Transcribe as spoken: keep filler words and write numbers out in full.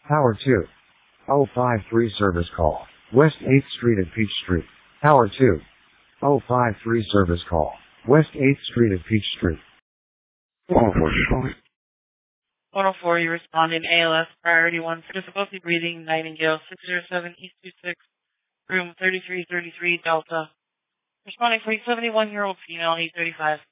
Tower two. oh five three service call. West eighth Street at Peach Street. Tower two. oh five three service call. West eighth Street at Peach Street. one oh four, just calling. one oh four, you responding A L S, priority one, for difficulty breathing, Nightingale, six oh seven East two six, room thirty-three thirty-three, Delta. Responding for a seventy-one-year-old female, eight thirty-five.